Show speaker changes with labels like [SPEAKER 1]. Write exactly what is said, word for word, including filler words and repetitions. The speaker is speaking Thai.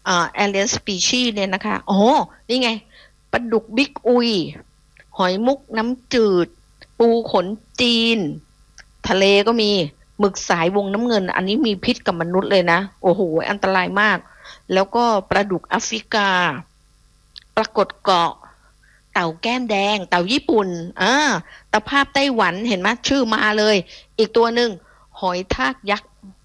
[SPEAKER 1] อ่า alien species เนี่ยนะคะอ๋อนี่ไงปลาดุกบิ๊กอุยหอยมุกน้ำจืดปูขนจีนทะเลก็มีหมึกสายวงน้ำเงินอันนี้มีพิษกับมนุษย์เลยนะโอ้โหอันตรายมากแล้วก็ปลาดุกแอฟริกาปรากฏเกาะเต่าแก้มแดงเต่าญี่ปุ่นอ่าตะภาพไต้หวันเห็นไหมชื่อมาเลยอีกตัวหนึ่งหอยทากยักษ์